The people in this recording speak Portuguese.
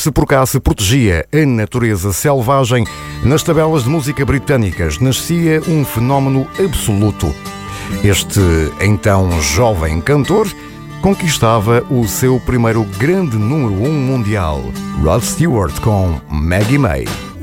se por cá se protegia a natureza selvagem, nas tabelas de música britânicas nascia um fenómeno absoluto. Este, então, jovem cantor conquistava o seu primeiro grande número 1 mundial, Rod Stewart com Maggie May.